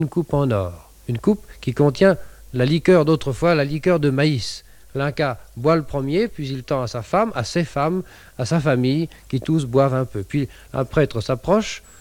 une coupe en or, une coupe qui contient la liqueur d'autrefois, la liqueur de maïs. L'Inca boit le premier, puis il tend à sa femme, à ses femmes, à sa famille, qui tous boivent un peu. Puis un prêtre s'approche,